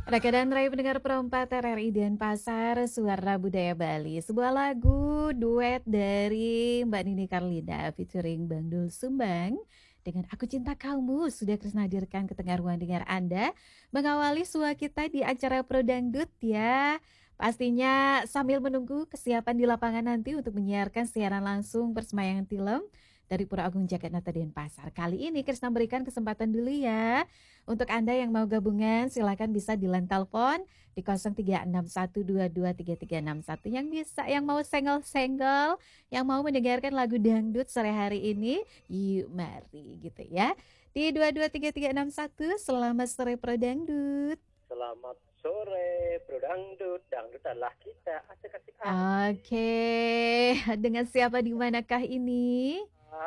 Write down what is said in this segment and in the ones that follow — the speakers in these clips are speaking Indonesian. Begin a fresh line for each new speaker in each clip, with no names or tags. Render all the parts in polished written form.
Raka dan Rai pendengar perempat RRI Denpasar, Suara Budaya Bali. Sebuah lagu duet dari Mbak Nini Carlina featuring Bang Dul Sumbang dengan Aku Cinta Kamu sudah Krisna hadirkan ke tengah ruang dengar Anda, mengawali suara kita di acara Pro Dangdut ya. Pastinya sambil menunggu kesiapan di lapangan nanti untuk menyiarkan siaran langsung persemayangan film dari Pura Agung Jagatnata Denpasar. Kali ini Krisna berikan kesempatan dulu ya. Untuk Anda yang mau gabungan, silakan bisa di line telepon di 0361223361. Yang bisa, yang mau senggol-senggol, yang mau mendengarkan lagu dangdut sore hari ini, yuk mari gitu ya. Di 223361, selamat sore Pro Dangdut.
Selamat sore, Bro Dangdut. Dangdut adalah kita. Asik-asik.
Oke, dengan siapa di manakah ini?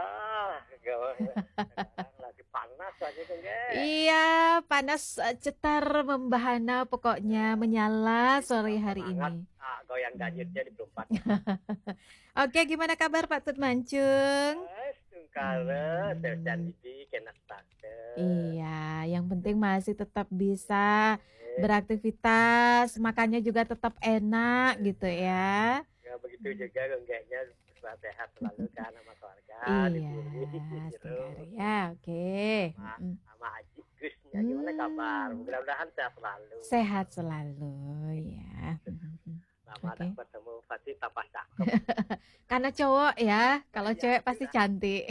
Sekarang lagi panas aja kan,
Iya, panas cetar membahana pokoknya menyala sore hari
semangat.
ini.
Goyang ganyutnya di perempat.
Oke, gimana kabar Pak Tut Mancung?
Tungkara, dan bibi kena starter.
Iya, yang penting masih tetap bisa beraktivitas, makannya juga tetap enak gitu ya.
Ya begitu juga enggaknya sehat selalu kan sama keluarga.
Iya, segar ya, oke.
Sama Aji Gusnya gimana kabar? Mudah-mudahan sehat selalu.
Sehat selalu ya.
Lama tak bertemu pasti tambah cakep.
Karena cowok ya, kalau cewek pasti cantik.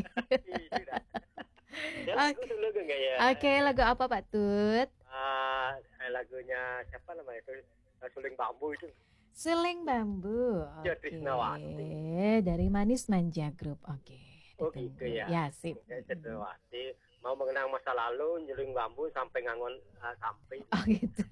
Oke, lagu apa Pak Tut?
Lagunya siapa namanya itu? Suling Bambu itu.
Suling Bambu. Oke. Dari Manis Manja Group. Oke.
Oh gitu ya.
Ya, sip.
Cendrawasih mau mengenang masa lalu, Suling Bambu sampai ngangon sampai.
Oh gitu.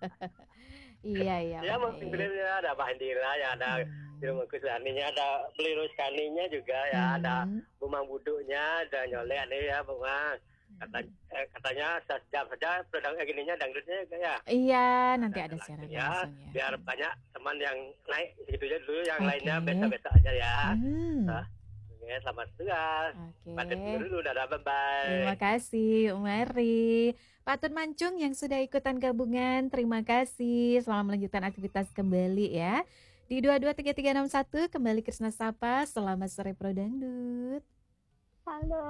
Iya.
Ya mungkin ada Mbak Indira, ya ada Film Kusaninya, ada Belirus Kaninya juga ya, ada Bumang Buduknya, ada Nyolek nih ya Bumang. Katanya sejam saja gininya dangdutnya ya.
Iya, nanti ada siaran langsung ya.
Biar banyak teman yang naik gitu aja dulu, yang lainnya biasa-biasa aja ya. Ya, selamat tugas. Dulu udah bye-bye.
Terima kasih, Umari. Pak Tut Mancung yang sudah ikutan gabungan, terima kasih. Selamat melanjutkan aktivitas kembali ya. Di 223361 kembali Krisna Sapa. Selamat sore Pro Dangdut.
Halo.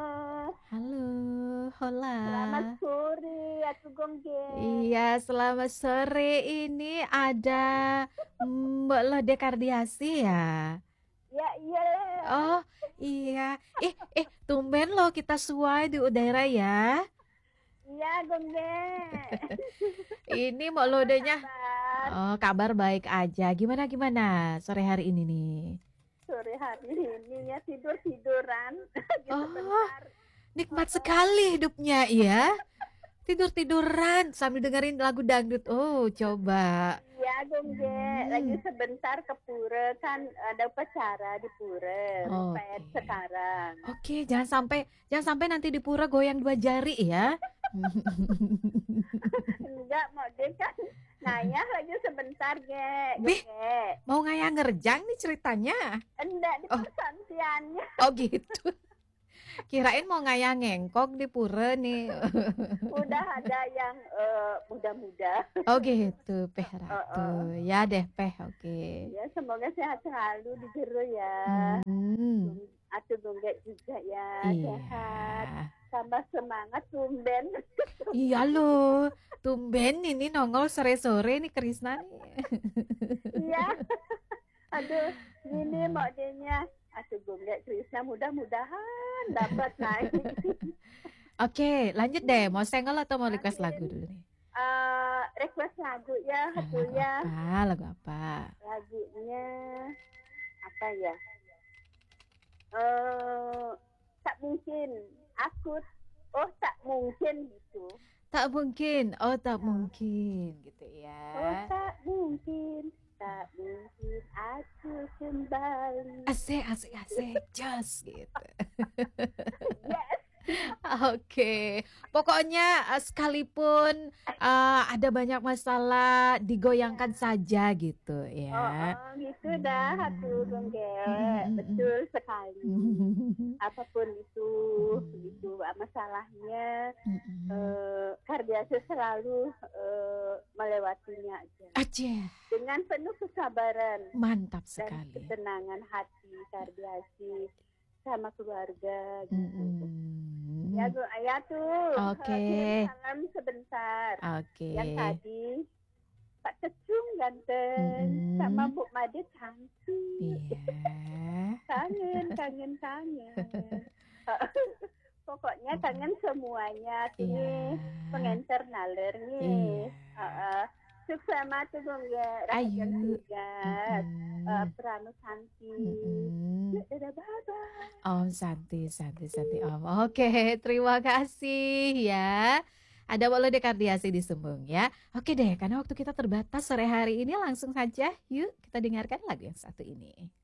Hola.
Selamat sore, Atu Gongge.
Iya, selamat sore. Ini ada Mbak Lode Kardiasi ya?
Ya, iya.
Oh, iya. Tumben loh kita suai di udara ya.
Iya, Gongge.
Ini Mbak Lodenya. Oh, kabar baik aja. Gimana sore hari ini nih?
Sore hari ini ya tidur-tiduran.
Sebentar. Nikmat sekali hidupnya ya. Tidur-tiduran sambil dengerin lagu dangdut. Oh, coba.
Iya, Gongge. Lagi sebentar ke pura, kan ada upacara di pura. Sekarang.
Oke, jangan sampai nanti di pura goyang 2 jari ya.
Enggak, mau deh kan ngayah lagi sebentar, Ge.
Mau ngayah ngerjang nih ceritanya?
Enggak, di persantiannya.
Oh gitu. Kirain mau ngayah ngengkok di pura nih.
Udah ada yang muda-muda.
Oh gitu, Peh Ratu. Ya deh, Peh, oke.
Ya, semoga sehat selalu di jero ya. Atuh Gongge juga ya, sehat. Tambah semangat tumben.
Iya loh, tumben ini nongol sore-sore nih Krisna nih.
Iya. Aduh, gini modelnya. Atuh Gongge Krisna mudah-mudahan dapat naik.
Oke, lanjut deh. Mau senggol atau mau request lagu dulu nih?
Request lagu ya, ya.
Lagu apa?
Lagunya apa ya? Tak mungkin. Tak mungkin gitu.
Tak mungkin gitu ya.
Tak mungkin aku kembali.
Asik, just gitu.
Yes.
Oke, pokoknya sekalipun ada banyak masalah, digoyangkan saja gitu ya.
Gitu dah atuh Gonggek, betul sekali. Apapun itu masalahnya, Kardiasa selalu melewatinya aja. Dengan penuh kesabaran.
Mantap sekali.
Dan ketenangan hati Kardiasi sama keluarga gitu. Ya Bu Ayah tuh.
Oke.
Salam sebentar.
Oke.
Yang tadi Pak Tecung ganteng sama Bu Made cantik.
Iya.
Kangen. Pokoknya kangen semuanya. Ini pengenter naler nih. Sukses tuh Gonggek. Rahasia juga. Pranu Santi. Dadah bye-bye.
Om Santi Om. Oke, terima kasih ya. Ada Waluyo Kardiasi di Sumbung ya. Oke deh, karena waktu kita terbatas sore hari ini, langsung saja yuk kita dengarkan lagu yang satu ini.